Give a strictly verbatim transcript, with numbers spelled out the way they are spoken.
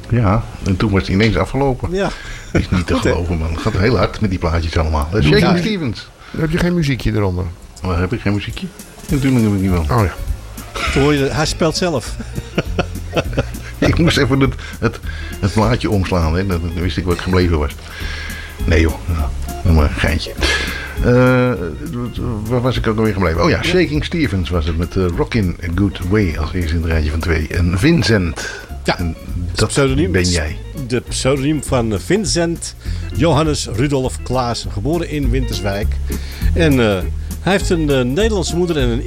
Ja, en toen was het ineens afgelopen. Ja. Is niet te Goed, hè? geloven, man. Het gaat heel hard met die plaatjes allemaal. Uh, Shaking Ja. Stevens. Dan heb je geen muziekje eronder. Maar heb ik geen muziekje? Natuurlijk heb ik niet wel. Oh ja. Toen hoor je, hij speelt zelf. Ik moest even het, het, het plaatje omslaan. Hè. Dan wist ik waar ik gebleven was. Nee joh, nou, maar een geintje. Uh, waar was ik ook nog weer gebleven? Oh ja, Shaking Stevens was het met uh, Rockin' a Good Way als eerste in het rijtje van twee. En Vincent. Ja, En dat dat pseudoniem. ben jij. De pseudoniem van Vincent Johannes Rudolf Klaas, geboren in Winterswijk. En uh, hij heeft een uh, Nederlandse moeder en een